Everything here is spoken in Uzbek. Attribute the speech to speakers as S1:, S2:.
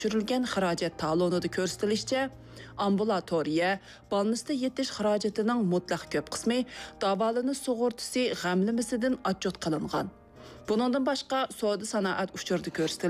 S1: Düşürülgen xarajat talonida ko'rsatilishicha, ambulatoriya, balnisda yetish xarajatining mutlaq ko'p qismi davolanish sug'urtasi g'amlimisidan отчет qilingan. Buningdan boshqa savdo sanoat uchurda ko'rsatilishicha